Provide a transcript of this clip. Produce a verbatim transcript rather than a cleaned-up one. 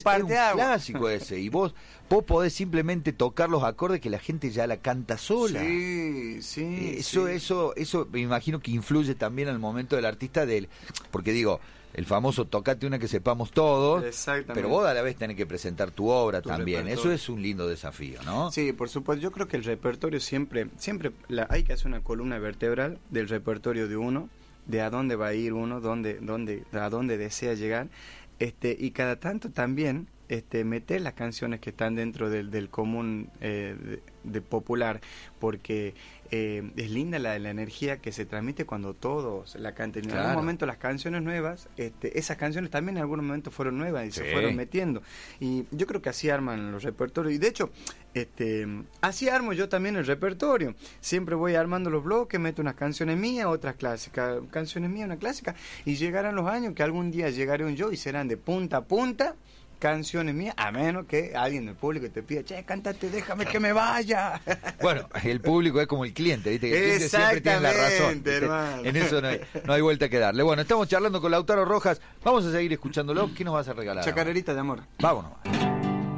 par es de un agua. clásico ese, y vos, vos podés simplemente tocar los acordes que la gente ya la canta sola. Sí, sí. Eso, sí. eso, eso me imagino que influye también al momento del artista del, porque digo, el famoso tocate una que sepamos todos, Exactamente. pero vos a la vez tenés que presentar tu obra Tu también. repertorio. Eso es un lindo desafío, ¿no? Sí, por supuesto. Yo creo que el repertorio siempre, siempre la, hay que hacer una columna vertebral del repertorio de uno, de a dónde va a ir uno, dónde, dónde, a dónde desea llegar, este, y cada tanto también este, meter las canciones que están dentro del, del común eh, de, de popular, porque eh, es linda la, la energía que se transmite cuando todos la canten. En Claro. algún momento las canciones nuevas, este, esas canciones también en algún momento fueron nuevas y Sí. se fueron metiendo. Y yo creo que así arman los repertorios. Y de hecho, este, así armo yo también el repertorio. Siempre voy armando los bloques, meto unas canciones mías, otras clásicas, canciones mías, una clásica, y llegarán los años que algún día llegaré un yo y serán de punta a punta canciones mías, a menos que alguien del público te pida, che, cántate, déjame que me vaya. Bueno, el público es como el cliente, ¿viste? Que el cliente siempre tiene la razón, ¿viste? Hermano. En eso no hay, no hay vuelta que darle. Bueno, estamos charlando con Lautaro Rojas, vamos a seguir escuchándolo. ¿Qué nos vas a regalar? Chacarerita de amor. Vámonos.